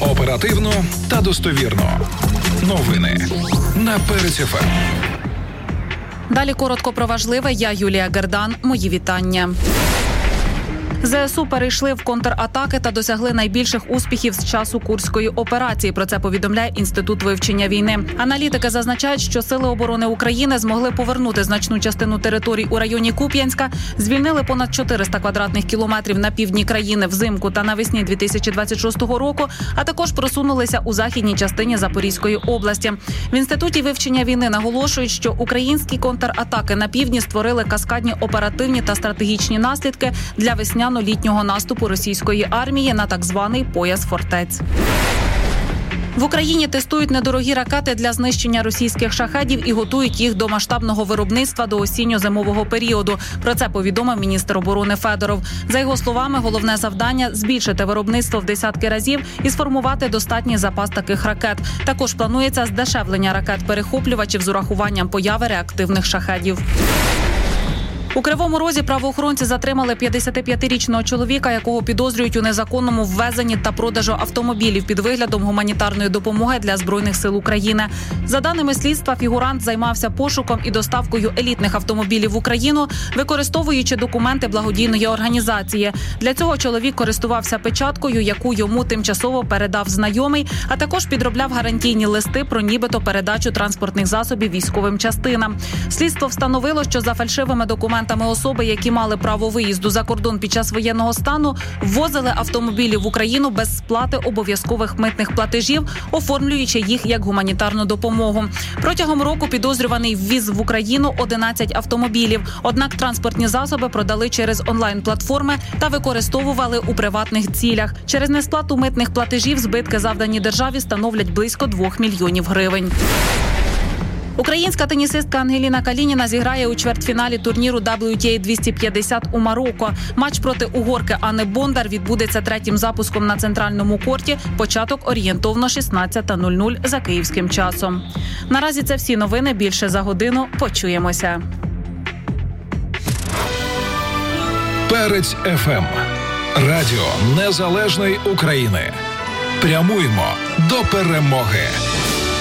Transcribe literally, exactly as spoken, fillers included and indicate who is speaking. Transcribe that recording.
Speaker 1: Оперативно та достовірно. Новини на Перець еф ем.
Speaker 2: Далі коротко про важливе. Я Юлія Гердан. Мої вітання. зе ес у перейшли в контратаки та досягли найбільших успіхів з часу Курської операції. Про це повідомляє Інститут вивчення війни. Аналітики зазначають, що Сили оборони України змогли повернути значну частину територій у районі Куп'янська, звільнили понад чотириста квадратних кілометрів на півдні країни взимку та навесні дві тисячі двадцять шостого року, а також просунулися у західній частині Запорізької області. В Інституті вивчення війни наголошують, що українські контратаки на півдні створили каскадні оперативні та стратегічні наслідки для весняного літнього наступу російської армії на так званий пояс фортець. В Україні тестують недорогі ракети для знищення російських шахедів і готують їх до масштабного виробництва до осінньо-зимового періоду. Про це повідомив міністр оборони Федоров. За його словами, головне завдання – збільшити виробництво в десятки разів і сформувати достатній запас таких ракет. Також планується здешевлення ракет-перехоплювачів з урахуванням появи реактивних шахедів. У Кривому Розі правоохоронці затримали п'ятдесятип'ятирічного чоловіка, якого підозрюють у незаконному ввезенні та продажу автомобілів під виглядом гуманітарної допомоги для Збройних сил України. За даними слідства, фігурант займався пошуком і доставкою елітних автомобілів в Україну, використовуючи документи благодійної організації. Для цього чоловік користувався печаткою, яку йому тимчасово передав знайомий, а також підробляв гарантійні листи про нібито передачу транспортних засобів військовим частинам. Слідство встановило, що за фальшивими документами особи, які мали право виїзду за кордон під час воєнного стану, ввозили автомобілі в Україну без сплати обов'язкових митних платежів, оформлюючи їх як гуманітарну допомогу. Протягом року підозрюваний ввіз в Україну одинадцять автомобілів. Однак транспортні засоби продали через онлайн-платформи та використовували у приватних цілях. Через несплату митних платежів збитки, завдані державі, становлять близько двох мільйонів гривень. Українська тенісистка Ангеліна Калініна зіграє у чвертьфіналі турніру дабл ю ті ей двісті п'ятдесят у Марокко. Матч проти угорки Анни Бондар відбудеться третім запуском на центральному корті. Початок орієнтовно шістнадцята нуль нуль за київським часом. Наразі це всі новини. Більше за годину. Почуємося.
Speaker 1: Перець еф ем. Радіо Незалежної України. Прямуємо до перемоги.